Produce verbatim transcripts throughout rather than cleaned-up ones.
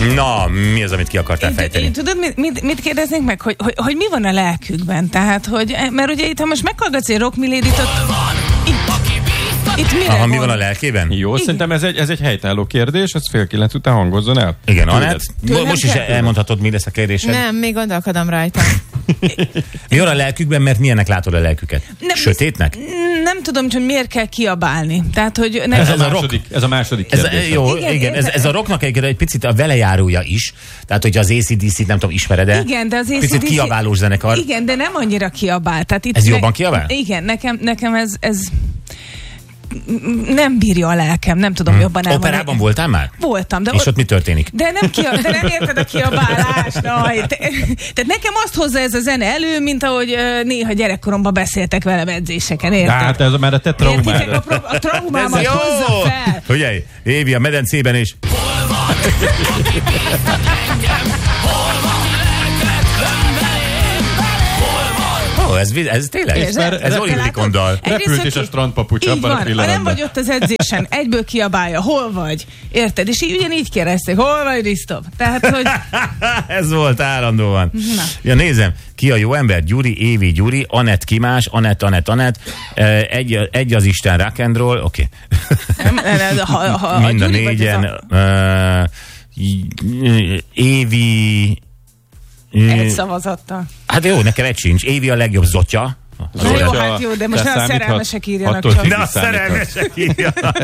Na, mi az, amit ki akartál én, fejteni? Én, tudod, mit, mit, mit kérdeznénk meg? Hogy, hogy, hogy mi van a lelkükben? Tehát, hogy, mert ugye itt, ha most meghallgatsz egy Rock Milédit, ott... Itt mire Aha, van? mi van a lelkében? Jó, Igen. Szerintem ez egy, ez egy helytálló kérdés, ez fél kilenc után hangozzon el. Igen, Anett, Tőlem most is kell? elmondhatod, mi lesz a kérdésed. Nem, még gondolkodom rajta. Mi van a lelkükben, mert milyennek látod a lelküket? Nem, Sötétnek? Nem tudom, hogy miért kell kiabálni. Tehát, hogy... Nem, Ez, Ez a a rock. második, ez a második Ez, kérdés. jó, Igen, igen, ez, érte- ez a rocknak egy, egy picit a velejárója is. Tehát, hogyha az á cé dé cét nem tudom, ismered-e? Igen, de az Picit á cé dé cé kiabálós zenekar. Igen, de nem annyira kiabál. Tehát itt Ez jobban kiabál? Igen, nekem, nekem ez, ez nem bírja a lelkem, nem tudom hmm. jobban elmondani. Operában voltál már? Voltam. De És ott, ott mi történik? De nem, kia, de nem érted a kiabálást. Aj, te, tehát nekem azt hozza ez a zene elő, mint ahogy uh, néha gyerekkoromban beszéltek velem edzéseken, érted? Hát ez már a te Értitek, traumád. a, pro- a traumámat Ez hozza fel. Figyelj, Évi a medencében is. Ó, ez, ez tényleg? Érzed? Ez Te Oliver látod? Rikondal. Egyrészt, Repült hogy is a ki- strandpapucs Így abban a van, ha nem pillanatban. vagy ott az edzésen, egyből kiabálja, hol vagy? Érted? És így, ugyanígy kérdezték, hol vagy, Risztov? Tehát, hogy... Ez volt állandóan. Na. Ja, nézem, ki a jó ember? Gyuri, Évi, Gyuri, Anett Kimás, Anett, Anett, Anett, Eh, egy, egy az Isten rock and roll, oké. Okay. Mind a Gyuri vagy ez négyen. a- Uh, Évi... Egy szavazattal. Hát jó, nekem egy sincs. Évi a legjobb zotya. Na jó, Zotya, hát jó, de most te nem a számíthat- szerelmesek írjanak attól csak. függ. Na, a szerelmesek írjanak.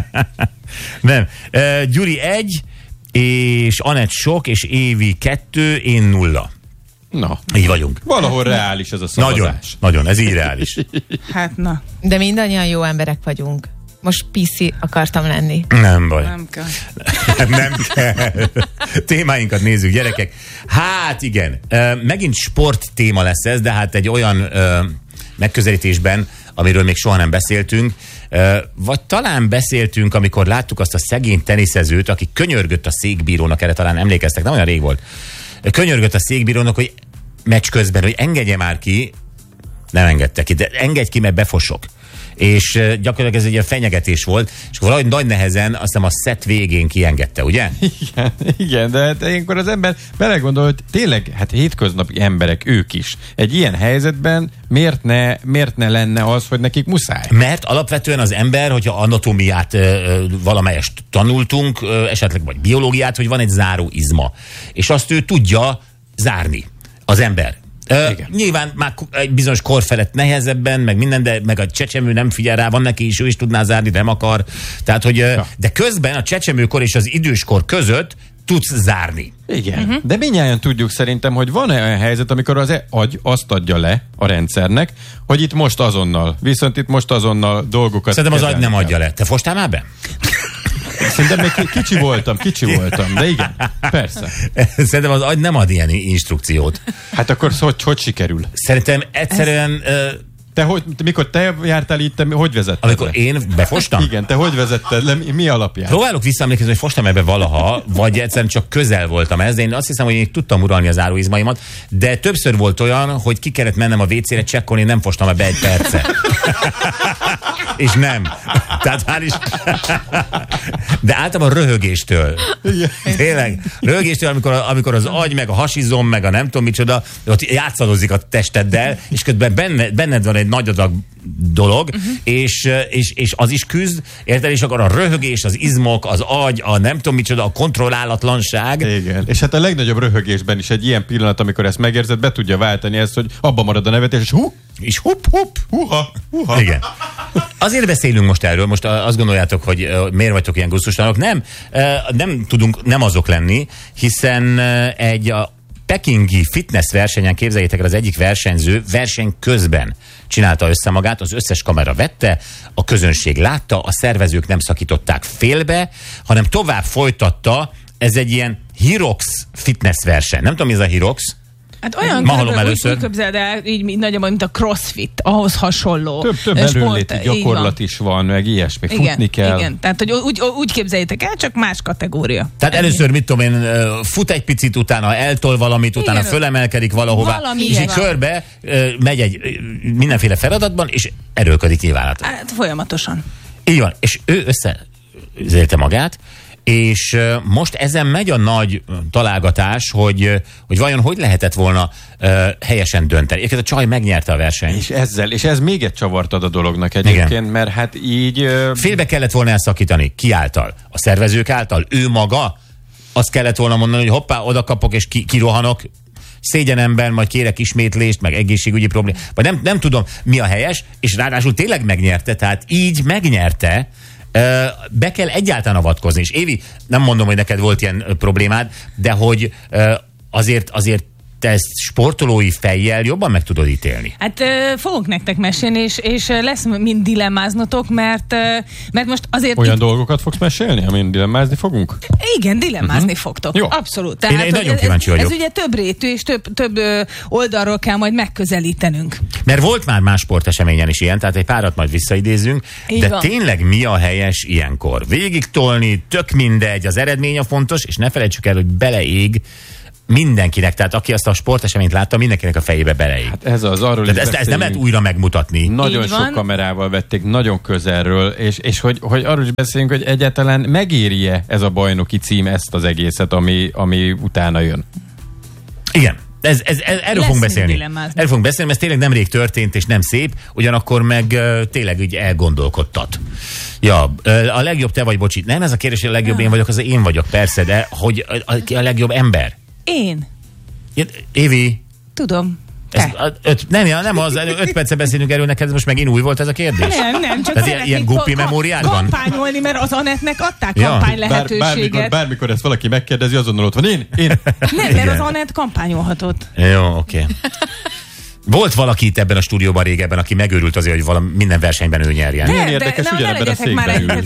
Nem. Uh, Gyuri egy, és Anett sok, és Évi kettő, én nulla. Na, Így vagyunk. valahol reális ez a szavazás. Nagyon, nagyon, ez így reális. Hát na, De mindannyian jó emberek vagyunk. Most piszi akartam lenni. Nem baj. nem kell. Nem kell. Témáinkat nézzük, gyerekek. Hát igen, Ö, megint sport téma lesz ez, de hát egy olyan ö, megközelítésben, amiről még soha nem beszéltünk, Ö, vagy talán beszéltünk, amikor láttuk azt a szegény teniszezőt, aki könyörgött a székbírónak, erre talán emlékeztek, nem olyan rég volt. Könyörgött a székbírónak, hogy meccs közben, hogy engedje már ki, nem engedte ki, de engedj ki, mert befosok. És uh, gyakorlatilag ez egy ilyen fenyegetés volt, és akkor valahogy nagy nehezen, azt hiszem a szett végén kiengedte, ugye? Igen, igen, de hát ilyenkor az ember belegondol, hogy tényleg, hát hétköznapi emberek ők is. Egy ilyen helyzetben miért ne, miért ne lenne az, hogy nekik muszáj? Mert alapvetően az ember, hogyha anatómiát ö, ö, valamelyest tanultunk, ö, esetleg vagy biológiát, hogy van egy záró izma. És azt ő tudja zárni, az ember. Uh, nyilván már egy bizonyos kor felett nehezebben, meg minden, de meg a csecsemő nem figyel rá, van neki is, ő is tudná zárni, de nem akar. Tehát, hogy, uh, Ja. de közben a csecsemőkor és az időskor között tudsz zárni. Igen. Uh-huh. De mindnyájan tudjuk szerintem, hogy van-e olyan helyzet, amikor az agy azt adja le a rendszernek, hogy itt most azonnal, viszont itt most azonnal dolgokat Szerintem az agy kezelni nem kell. adja le. Te fostál már be? Szerintem még ki- kicsi voltam, kicsi voltam, de igen, persze. Szerintem az agy nem ad ilyen instrukciót. Hát akkor hogy, hogy sikerül? Szerintem egyszerűen... Uh, Te hogy, mikor te jártál itt, te hogy vezetted amikor le? én befostam? Igen, te hogy vezetted le, mi, mi alapján? Próbálok visszaemlékezni, hogy fostam ebbe valaha, vagy egyszerűen csak közel voltam ez, de én azt hiszem, hogy én tudtam uralni az áróizmaimat, de többször volt olyan, hogy ki kellett mennem a vécére csekkolni, nem fostam ebbe egy perce. És nem. Tehát már is... De általában röhögéstől. Tényleg. Röhögéstől, amikor, amikor az agy, meg a hasizom, meg a nem tudom micsoda, ott játszadozik a testeddel, és közben benne, benned van egy nagy adag dolog, uh-huh. és, és, és az is küzd, érted? És akkor a röhögés, az izmok, az agy, a nem tudom micsoda, a kontrollálatlanság. Igen. És hát a legnagyobb röhögésben is egy ilyen pillanat, amikor ezt megérzed, be tudja váltani ezt, hogy abba marad a nevetés, és hú, És hup, hup, huha, huha. igen. Azért beszélünk most erről, most azt gondoljátok, hogy uh, miért vagytok ilyen gusztustalanok. Nem, uh, nem tudunk nem azok lenni, hiszen uh, egy a pekingi fitness versenyen, képzeljétek el, az egyik versenyző verseny közben csinálta össze magát, az összes kamera vette, a közönség látta, a szervezők nem szakították félbe, hanem tovább folytatta, ez egy ilyen Hyrox fitness verseny. Nem tudom, mi ez a Hyrox? Hát olyan Ma hallom körülbelül először. úgy képzeld el, így mi- nagyjából, mint a crossfit, ahhoz hasonló. Több, több sport, előléti így gyakorlat van. is van, meg ilyesmi, Igen, futni kell. igen. Tehát, hogy úgy, úgy képzeljétek el, csak más kategória. Tehát Ennyi. először, mit tudom én, fut egy picit, utána eltol valamit, utána Igen. fölemelkedik valahová, Valami és így ilyen. körbe ö, megy egy ö, mindenféle feladatban, és erőlködik nyilván. Hát folyamatosan. Így van, és ő összezélte magát, És most ezen megy a nagy találgatás, hogy, hogy vajon hogy lehetett volna uh, helyesen dönteni. Egyébként a csaj megnyerte a versenyt. És ezzel, és ez még egy csavart ad a dolognak egyébként, igen. Mert hát így... Uh... Félbe kellett volna elszakítani. Ki által? A szervezők által? Ő maga? Azt kellett volna mondani, hogy hoppá, oda kapok és ki, kirohanok, szégyenemben, majd kérek ismétlést, meg egészségügyi probléma. Vagy nem, nem tudom, mi a helyes, és ráadásul tényleg megnyerte, tehát így megnyerte, be kell egyáltalán avatkozni. És Évi, nem mondom, hogy neked volt ilyen problémád, de hogy azért, azért te ezt sportolói fejjel jobban meg tudod ítélni. Hát fogok nektek mesélni, és, és lesz mind dilemmáznotok, mert, mert most azért... Olyan itt... dolgokat fogsz mesélni, amin dilemmázni fogunk? Igen, dilemmázni uh-huh. fogtok. Jó. Abszolút. Tehát, én, én nagyon kíváncsi ez, vagyok. Ez ugye több rétű, és több, több oldalról kell majd megközelítenünk. Mert volt már más sporteseményen is ilyen, tehát egy párat majd visszaidézünk, így de van. Tényleg mi a helyes ilyenkor? Végig tolni, tök mindegy, az eredmény a fontos, és ne felejtsük el, hogy beleég mindenkinek, tehát aki azt a sporteseményt látta, mindenkinek a fejébe beleég. Hát ez az, arról ezt, ezt nem lehet újra megmutatni. Nagyon így sok van. Kamerával vették, nagyon közelről, és, és hogy, hogy arról is beszélünk, hogy egyáltalán megéri-e ez a bajnoki cím ezt az egészet, ami, ami utána jön. Igen. Ez, ez, ez, erről fogunk beszélni. Erről fogunk beszélni, mert ez tényleg nemrég történt, és nem szép, ugyanakkor meg uh, tényleg úgy elgondolkodtat. Ja, uh, a legjobb te vagy, bocsi. Nem ez a kérdés, hogy a legjobb ja. én vagyok, az én vagyok, persze, de hogy a, a, a legjobb ember? Én. Évi. Tudom. Ez, öt, nem, nem az, öt perce beszélünk erről, neked most megint új volt ez a kérdés? Nem, nem, csak tehát ilyen, ilyen guppi memóriád van? Kampányolni, mert az Anettnek adták ja. kampány lehetőséget. Bár, bármikor, bármikor ezt valaki megkérdezi, azonnal ott van. Én? Én? Nem, mert az Anett kampányolhatott. Jó, oké. Okay. Volt valaki itt ebben a stúdióban régebben, aki megőrült azért, hogy valami, minden versenyben ő nyerjen. Milyen érdekes, ugyanebben a székben ül.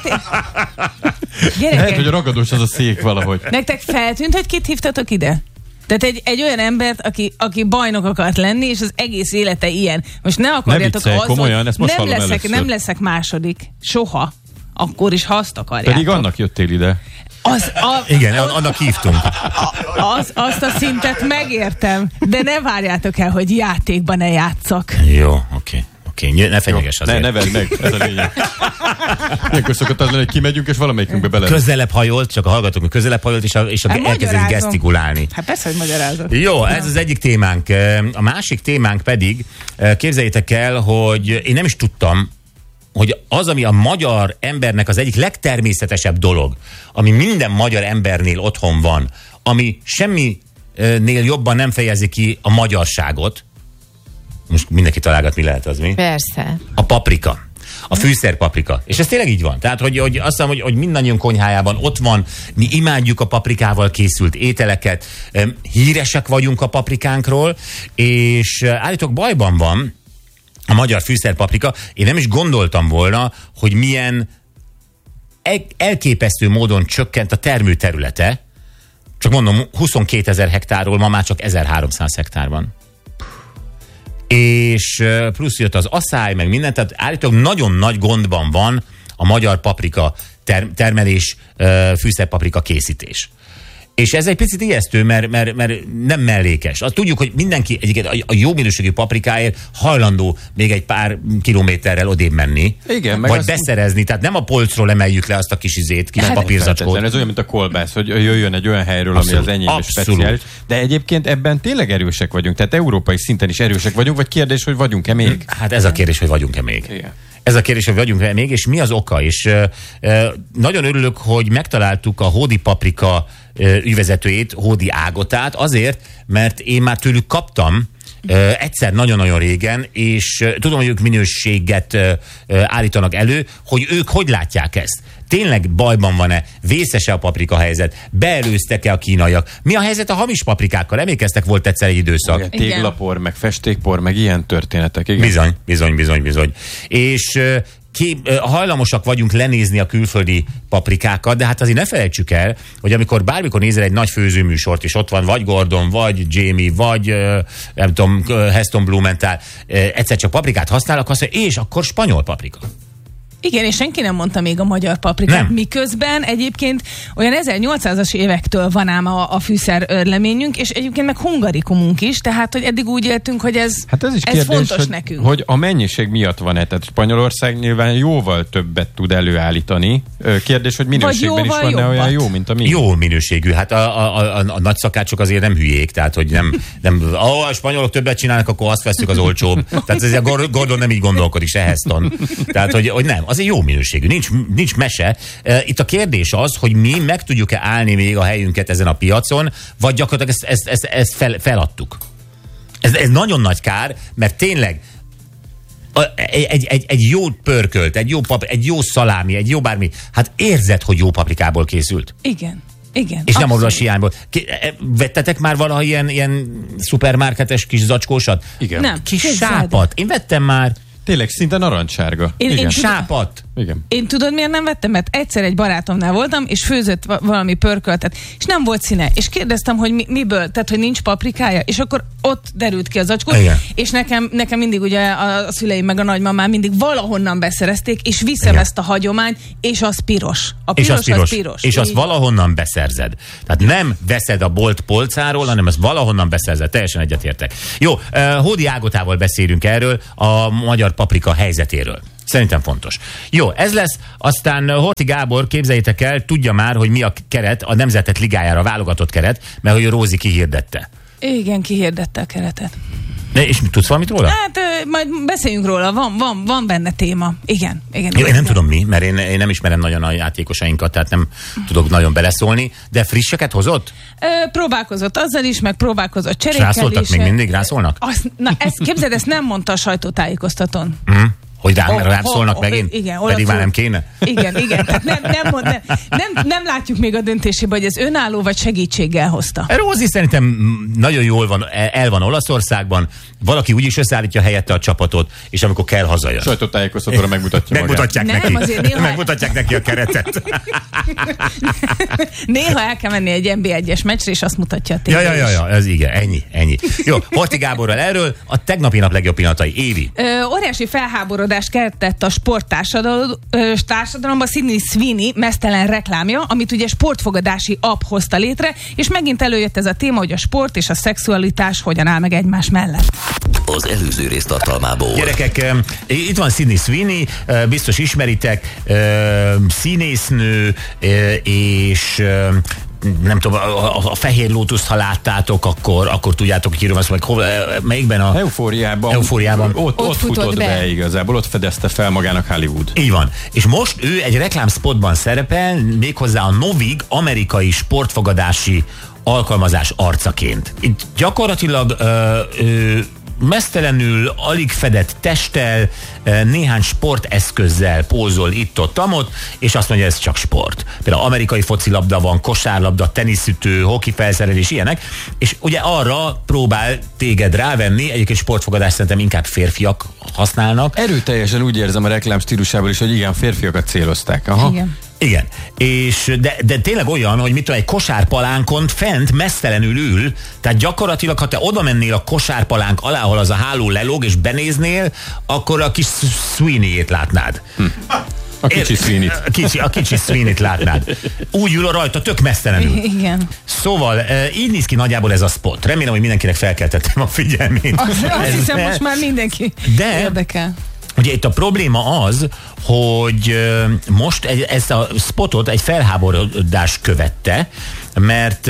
Lehet, hogy a ragadós az a szék valahogy. Nektek feltűnt, hogy kit hívtatok ide? Tehát egy, egy olyan embert, aki, aki bajnok akart lenni, és az egész élete ilyen. Most ne akarjátok ne viccelj, komolyan, ezt most nem leszek, először. nem leszek második. Soha. Akkor is, ha azt akarjátok. Pedig annak jöttél ide. Az, a, Igen, a, annak hívtunk. Az, azt a szintet megértem, de ne várjátok el, hogy játékban ne játszak. Jó, oké. Okay. Oké, okay, ne fenyeges azért. Ne, ne vedd meg, ez a lényeg. Ilyenkor szokott az lenni, hogy kimegyünk, és valamelyikünkbe bele. Közelebb hajolt, csak a hallgatók, közelebb hajolt, és, a, és a hát elkezdett gesztikulálni. Hát persze, hogy magyarázok. Jó, ez az egyik témánk. A másik témánk pedig, képzeljétek el, hogy én nem is tudtam, hogy az, ami a magyar embernek az egyik legtermészetesebb dolog, ami minden magyar embernél otthon van, ami semminél jobban nem fejezi ki a magyarságot, most mindenki találgat, mi lehet az, mi? Persze. A paprika. A fűszerpaprika. És ez tényleg így van. Tehát, hogy, hogy azt hiszem, hogy, hogy mindannyiunk konyhájában ott van, mi imádjuk a paprikával készült ételeket, híresek vagyunk a paprikánkról, és állítok bajban van a magyar fűszerpaprika. Én nem is gondoltam volna, hogy milyen elképesztő módon csökkent a termőterülete. Csak mondom, huszonkétezer hektárról ma már csak ezerháromszáz hektár van. És plusz jött az aszály, meg minden, tehát állítólag nagyon nagy gondban van a magyar paprika ter- termelés, fűszerpaprika készítés. És ez egy picit ijesztő, mert, mert, mert nem mellékes. Azt tudjuk, hogy mindenki egyébként a jó minőségű paprikáért hajlandó még egy pár kilométerrel odébb menni. Igen, vagy azt... beszerezni. Tehát nem a polcról emeljük le azt a kis izét, kis hát, papírzacskót. Ez olyan, mint a kolbász, hogy jöjjön egy olyan helyről, abszolút, ami az enyém és speciális. De egyébként ebben tényleg erősek vagyunk. Tehát európai szinten is erősek vagyunk, vagy kérdés, hogy vagyunk-e még? Hát ez a kérdés, hogy vagyunk-e még. Igen. Ez a kérdés, hogy vagyunk-e még, és mi az oka? És uh, uh, nagyon örülök, hogy megtaláltuk a Hódi Paprika uh, ügyvezetőjét, Hódi Ágotát, azért, mert én már tőlük kaptam uh, egyszer nagyon-nagyon régen, és uh, tudom, hogy ők minőséget uh, uh, állítanak elő, hogy ők hogy látják ezt. Tényleg bajban van-e? Vészes-e a paprika helyzet? Beelőztek-e a kínaiak? Mi a helyzet a hamis paprikákkal? Emlékeztek, volt egyszer egy időszak. Igen, téglapor, meg festékpor, meg ilyen történetek. Igen. Bizony, bizony, bizony, bizony. És ki, hajlamosak vagyunk lenézni a külföldi paprikákat, de hát azért ne felejtsük el, hogy amikor bármikor nézel egy nagy főzőműsort, és ott van vagy Gordon, vagy Jamie, vagy nem tudom, Heston Blumenthal, egyszer csak paprikát használnak, azt mondja, és akkor spanyol paprika. Igen, és senki nem mondta még a magyar paprikát, nem. Miközben egyébként olyan ezernyolcszázas évektől van ám a, a fűszer örleményünk, és egyébként meg hungarikumunk is, tehát hogy eddig úgy éltünk, hogy ez, hát ez, is ez kérdés, fontos hogy, nekünk. Hogy a mennyiség miatt van-e, tehát Spanyolország nyilván jóval többet tud előállítani. Kérdés, hogy minőségben is van-e jobbat. Olyan jó, mint a mi? Jó minőségű, hát a, a, a, a nagy szakácsok azért nem hülyék, tehát hogy nem, nem oh, a spanyolok többet csinálnak, akkor azt veszük az olcsóbb. Tehát ez a Gordon nem így gondolkodik, se Heston. Tehát, hogy, hogy nem, azért jó minőségű, nincs, nincs mese. Itt a kérdés az, hogy mi meg tudjuk-e állni még a helyünket ezen a piacon, vagy gyakorlatilag ezt, ezt, ezt, ezt fel, feladtuk. Ez, ez nagyon nagy kár, mert tényleg egy, egy, egy, egy jó pörkölt, egy jó, pap, egy jó szalámi, egy jó bármi, hát érzed, hogy jó paprikából készült. Igen. Igen, és nem abból a siányból. Vettetek már valaha ilyen, ilyen szupermarketes kis zacskósat? Igen. Nem. Kis sápat. Én vettem már. Tényleg szinte narancssárga. Én, igen. én sápat. Igen. Én tudod, miért nem vettem? Mert egyszer egy barátomnál voltam, és főzött valami pörköltet, és nem volt színe. És kérdeztem, hogy mi, miből, tehát, hogy nincs paprikája, és akkor ott derült ki az zacskó, és nekem, nekem mindig ugye a, a szüleim meg a nagymamám mindig valahonnan beszerezték, és viszem igen. ezt a hagyományt, és az piros. A piros, és az piros. Az piros. És azt valahonnan beszerzed. Tehát nem veszed a bolt polcáról, hanem ezt valahonnan beszerzed. Teljesen egyetértek. Jó, uh, Hódi Ágotával beszélünk erről, a magyar paprika helyzetéről. Szerintem fontos. Jó, ez lesz. Aztán Horthy Gábor, képzeljétek el, tudja már, hogy mi a keret, a Nemzetek Ligájára válogatott keret, mert hogy Rózi kihirdette. Igen, kihirdette a keretet. De, és tudsz valamit róla? Hát majd beszéljünk róla, van, van, van benne téma. Igen, igen. Jó, igen. én nem tudom mi, mert én, én nem ismerem nagyon a játékosainkat, tehát nem tudok nagyon beleszólni, de frisseket hozott? Ö, próbálkozott azzal is, meg próbálkozott cserékkel is. Rászóltak még mindig? Rászólnak? Azt, na, ezt képzeld, ezt nem mondta a sajtótájékoztatón. Mm. Hogy rám, oh, rám oh, szólnak oh, megint? Igen, pedig már nem kéne? Igen, igen. Tehát nem, nem, mond, nem, nem, nem látjuk még a döntésébe, hogy ez önálló vagy segítséggel hozta. Rózi szerintem nagyon jól van, el van Olaszországban, valaki úgyis összeállítja helyette a csapatot, és amikor kell, hazajön. Sajtótájékoztatóra megmutatja Megmutatják magát. neki. Nem, azért néha... Megmutatják neki a keretet. Néha el kell menni egy en bé egyes meccsre, és azt mutatja a tévé. Ja, ja, ja, ja, ez igen, ennyi, ennyi. Jó, Horthy Gáborral erről a tegnapi nap legjobb pillanatai. Évi. Ö, óriási felháborodást keltett a sporttársadalomban Sydney Sweeney meztelen reklámja, amit ugye sportfogadási app hozta létre, és megint előjött ez a téma, hogy a sport és a szexualitás hogyan áll meg egymás mellett. Az előző rész tartalmából. Gyerekek, itt van Sydney Sweeney, biztos ismeritek, színésznő, és nem tudom, a, a, a Fehér Lótuszt, ha láttátok, akkor, akkor tudjátok, hogy hírom azt, meg hol, melyikben a... Eufóriában. Eufóriában. Ott, ott, ott futott, futott be. be igazából, ott fedezte fel magának Hollywood. Így van. És most ő egy reklámspotban szerepel, méghozzá a Novig amerikai sportfogadási alkalmazás arcaként. Itt gyakorlatilag ö, ö, meztelenül, alig fedett testtel, néhány sporteszközzel pózol itt-ott-amott, és azt mondja, ez csak sport. Például amerikai focilabda van, kosárlabda, teniszütő, hokifelszerelés, ilyenek, és ugye arra próbál téged rávenni, egyébként sportfogadás szerintem inkább férfiak használnak. Erőteljesen úgy érzem a reklám stílusából is, hogy igen, férfiakat célozták. Aha. Igen. Igen, és de, de tényleg olyan, hogy mit tudom, egy kosárpalánkon fent mesztelenül ül, tehát gyakorlatilag, ha te oda mennél a kosárpalánk alá, ahol az a háló lelóg, és benéznél, akkor a kis Sweeney-ét látnád. Hm. A kicsi Sweeney-t. Kicsi, a kicsi Sweeney-t látnád. Úgy ül rajta, tök mesztelenül. Igen. Szóval így néz ki nagyjából ez a spot. Remélem, hogy mindenkinek felkeltettem a figyelmét. Azt, azt hiszem, most már mindenki de, érdekel. Ugye itt a probléma az, hogy most egy, ezt a spotot egy felháborodás követte, mert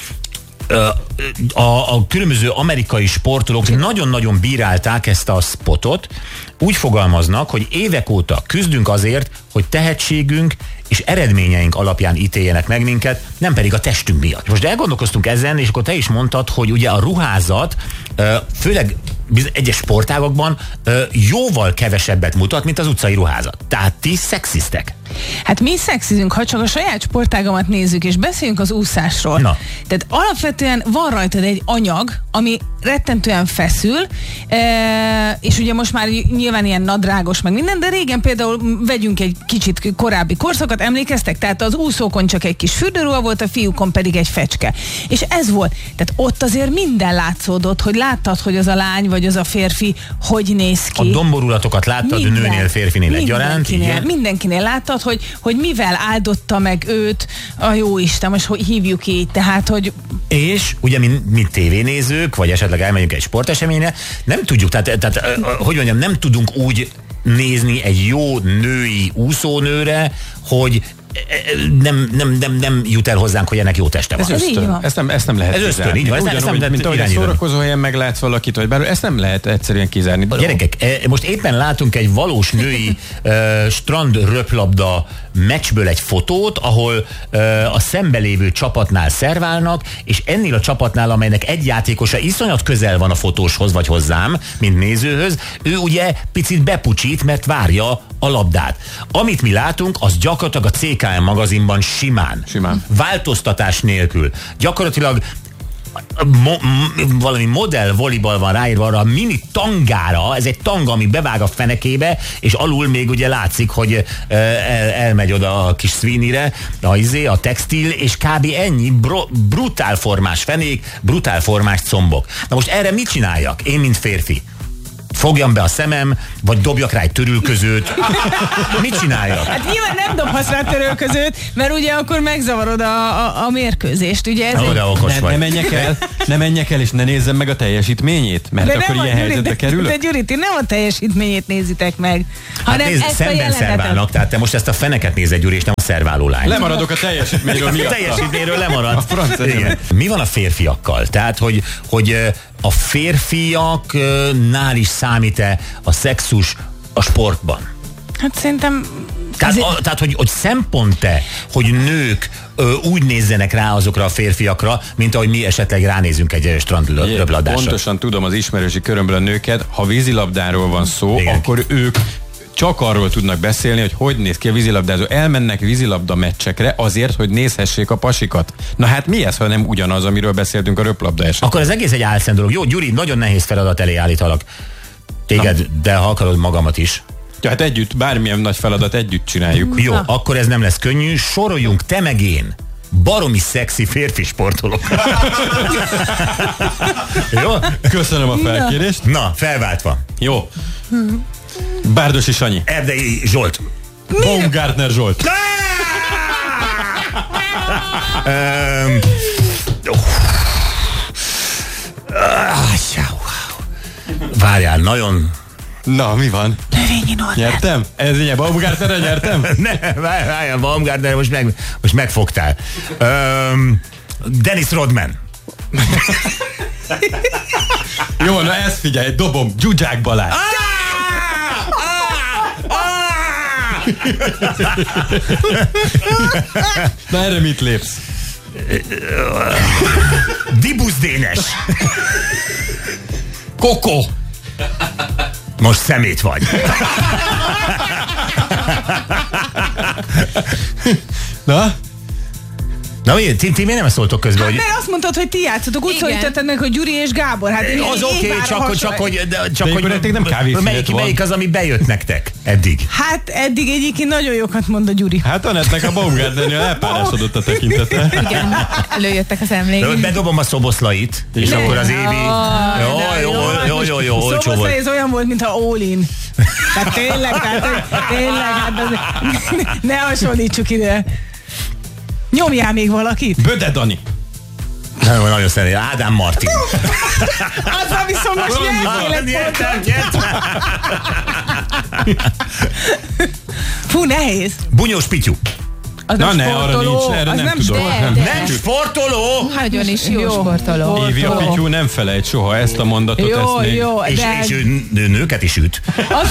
a, a különböző amerikai sportolók nagyon-nagyon bírálták ezt a spotot, úgy fogalmaznak, hogy évek óta küzdünk azért, hogy tehetségünk és eredményeink alapján ítéljenek meg minket, nem pedig a testünk miatt. Most elgondolkoztunk ezen, és akkor te is mondtad, hogy ugye a ruházat, főleg egyes sportágakban jóval kevesebbet mutat, mint az utcai ruházat. Tehát ti szexisztek. Hát mi szexizünk, ha csak a saját sportágamat nézzük, és beszéljünk az úszásról. Na. Tehát alapvetően van rajtad egy anyag, ami rettentően feszül, e, és ugye most már nyilván ilyen nadrágos, meg minden, de régen például vegyünk egy kicsit korábbi korszakat, emlékeztek? Tehát az úszókon csak egy kis fürdőruha volt, a fiúkon pedig egy fecske. És ez volt. Tehát ott azért minden látszódott, hogy láttad, hogy az a lány, vagy vagy az a férfi hogy néz ki. A domborulatokat láttad Minden. nőnél, férfinél egyaránt? Mindenkinél, Igen? mindenkinél láttad, hogy, hogy mivel áldotta meg őt a jóisten, most hogy hívjuk így, tehát, hogy És ugye mi, mi tévénézők, vagy esetleg elmegyünk egy sporteseményre, nem tudjuk, tehát, tehát hogy mondjam, nem tudunk úgy nézni egy jó női úszónőre, hogy nem, nem, nem, nem jut el hozzánk, hogy ennek jó teste van. Ez ösztön. Ezt nem, ezt nem lehet Ez ösztön, kizárni. így van. Ugyanúgy, Ezt nem lehet mint ahogy a irányítani. szórakozó helyen meglátsz valakit, vagy bárhol, ezt nem lehet egyszerűen kizárni. Gyerekek, most éppen látunk egy valós női uh, strand röplabda meccsből egy fotót, ahol uh, a szembelévő csapatnál szerválnak, és ennél a csapatnál, amelynek egy játékosa iszonyat közel van a fotóshoz, vagy hozzám, mint nézőhöz, ő ugye picit bepucsít, mert várja a labdát. Amit mi látunk, az gyakorlatilag a cé ká em magazinban simán. Simán. Változtatás nélkül. Gyakorlatilag Mo- m- valami modell volleyball van ráírva arra a mini tangára, ez egy tanga, ami bevág a fenekébe, és alul még ugye látszik, hogy el, elmegy oda a kis Sweeneyre, a izé, a textil, és kb. Ennyi bro- brutál formás fenék, brutál formás combok. Na most erre mit csináljak? Én, mint férfi. Fogjam be a szemem, vagy dobjak rá egy törülközőt. Mit csináljak? hát nyilván nem dobhatsz rá törölközőt, mert ugye akkor megzavarod a, a, a mérkőzést, ugye ez Ó, de okos Ne, vagy. ne menjek el, ne menjek el, és ne nézzem meg a teljesítményét, mert de akkor nem ilyen a, helyzetbe de, kerülök. de Gyuri, ti nem a teljesítményét nézitek meg, Hát hanem nézd, ezt a szemben jelenetet. szerválnak, tehát te most ezt a feneket nézed, Gyuri, és nem a szerváló lány. Lemaradok a teljesítményről A miatt. teljesítményről lemarad. A franc Igen. egyemet. Mi van a férfiakkal? Tehát, hogy, hogy ö, a férfiaknál is számít-e a szexus a sportban? Hát szerintem Tehát, azért- a, tehát hogy, hogy szempont-e, hogy nők ö, úgy nézzenek rá azokra a férfiakra, mint ahogy mi esetleg ránézünk egy strandröplabdásra. Pontosan tudom az ismerősi körömből a nőket, ha vízilabdáról van szó, Igen. akkor ők csak arról tudnak beszélni, hogy hogy néz ki a vízilabdázó. Elmennek vízilabda meccsekre azért, hogy nézhessék a pasikat. Na hát mi ez, ha nem ugyanaz, amiről beszéltünk a röplabda esetben? Akkor ez egész egy álszent dolog. Jó, Gyuri, nagyon nehéz feladat elé állítalak téged, de ha akarod magamat is. Ja, hát együtt, bármilyen nagy feladat együtt csináljuk. Jó, akkor ez nem lesz könnyű. Soroljunk te meg én baromi szexi férfi sportolók. Jó? Köszönöm a felkérést. Na, felváltva. Jó. Bárdosi Sanyi. Erdei Zsolt. Baumgartner Zsolt. Um, Várjál, nagyon... Na, mi van? Növényi Norbert. Nyertem? Ez ilyen Baumgartnerre nyertem? Ne, várjál, Baumgartner, most, meg, most megfogtál. Um, Dennis Rodman. Jó, na ezt figyelj, dobom. Zsuzsák Balázs. Na erre mit lépsz? Dibusz Dénes. Koko. Most szemét vagy. Na? Na mi, ti, ti miért nem szóltok közben, Hát hogy... mert azt mondtad, hogy ti játszotok, úgy Igen. szólítottad meg, hogy Gyuri és Gábor. Hát én- Az én oké, már csak, hasonl- csak, hogy, de, csak De hogy akkor nem kávészünet melyik, van. melyik az, ami bejött nektek eddig? Hát eddig egyébként nagyon jókat mond a Gyuri. Hát Anettnek a Baumgartnernél elpárásodott a tekintete. Igen, előjöttek az emlék. Bedobom a szoboszlait, és Ne. akkor az évi... Jaj, Jó, de jó, jó, jó, jó, olcsó Szoboszlai volt. ez olyan volt, mintha all-in. Tehát tényleg, tehát hogy tényleg, hát az, ne hasonlítsuk ide. Nyomjál még valakit? Böde Dani. Nagyon, nagyon szeretem. Ádám Martin. Azzal viszont most nyertél egy Nyertem, pontot. nyertem. Fú, nehéz. Bunyós Pityu. Az Na nem ne, arra sportoló, nincs, erre az nem nem tudok. sport. Nem. De. Nem sportoló! Nagyon is jó, Jó. sportoló. Jó. Évi a Pityu nem felejt soha ezt a mondatot. Jó, ezt még... jó, És, de és ő nő- nőket is üt. az,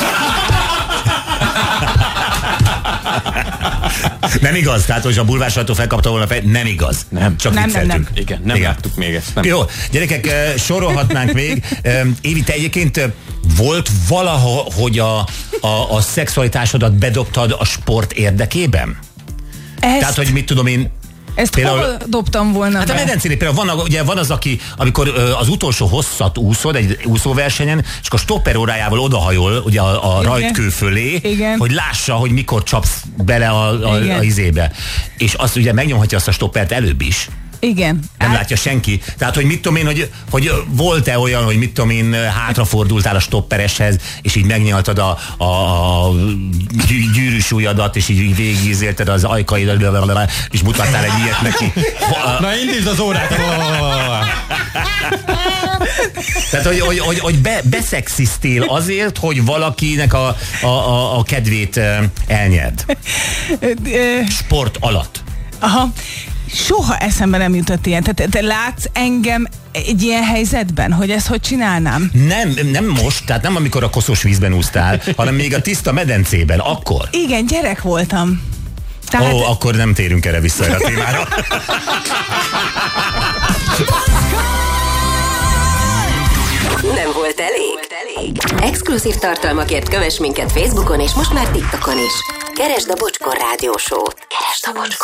Nem igaz, tehát hogy a bulvár sajtó felkapta volna fel, nem igaz. Nem. Csak Nem, nem, vicceltünk. nem. Igen, nem Igen. láttuk még ezt. Nem. Jó, gyerekek, eh, sorolhatnánk még. Eh, Évi, te egyébként eh, volt valaha, hogy a, a, a szexualitásodat bedobtad a sport érdekében? ezt, Tehát, hogy mit tudom én, ezt például- hol dobtam volna hát a be? medencénél például van, ugye van az, aki, amikor ö, az utolsó hosszat úszod egy úszóversenyen, és akkor stopper órájával odahajol ugye a, a Igen. rajtkő fölé, Igen. hogy lássa, hogy mikor csapsz bele a, a, Igen. a izébe. És azt ugye megnyomhatja azt a stoppert előbb is. Igen. Nem Át... látja senki. Tehát, hogy mit tudom én, hogy, hogy volt-e olyan, hogy mit tudom én, hátrafordultál a stoppereshez, és így megnyaltad a, a, a gyűrűsúlyadat, és így végigizélted az ajkaidat, és mutattál egy ilyet neki. Na, indítsd az órát! Tehát, hogy, hogy, hogy, hogy be, beszexisztél azért, hogy valakinek a, a, a, a kedvét elnyerd. Sport alatt. Aha. Soha eszembe nem jutott ilyen. Tehát te látsz engem egy ilyen helyzetben, hogy ezt hogy csinálnám? Nem, nem most, tehát nem amikor a koszos vízben úsztál, hanem még a tiszta medencében, akkor. Igen, gyerek voltam. Ó, Tehát... oh, akkor nem térünk erre vissza erre a témára. Nem volt elég? Exkluzív tartalmakért kövess minket Facebookon és most már TikTokon is. Keresd a Bocskor Rádió Show-t. Keresd a Bocskor.